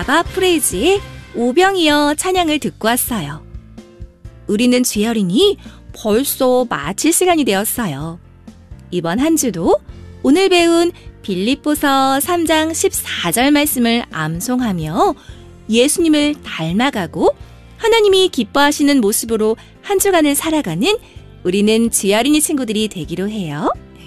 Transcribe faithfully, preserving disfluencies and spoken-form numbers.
아바 프레이즈의 오병이어 찬양을 듣고 왔어요. 우리는 주여리니 벌써 마칠 시간이 되었어요. 이번 한 주도 오늘 배운 빌립보서 삼 장 십사 절 말씀을 암송하며 예수님을 닮아가고 하나님이 기뻐하시는 모습으로 한 주간을 살아가는 우리는 주여리니 친구들이 되기로 해요.